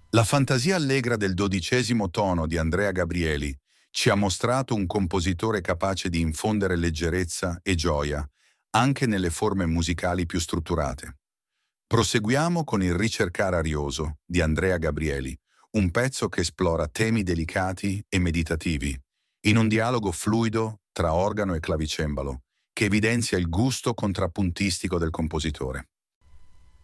La fantasia allegra del 12° tono di Andrea Gabrieli ci ha mostrato un compositore capace di infondere leggerezza e gioia, anche nelle forme musicali più strutturate. Proseguiamo con il Ricercar arioso di Andrea Gabrieli, un pezzo che esplora temi delicati e meditativi, in un dialogo fluido tra organo e clavicembalo, che evidenzia il gusto contrappuntistico del compositore.